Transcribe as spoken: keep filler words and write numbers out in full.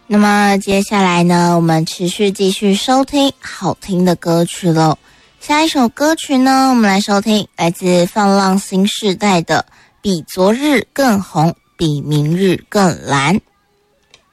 那么接下来呢，我们持续继续收听好听的歌曲喽。下一首歌曲呢，我们来收听来自放浪新世代的《比昨日更红，比明日更蓝》。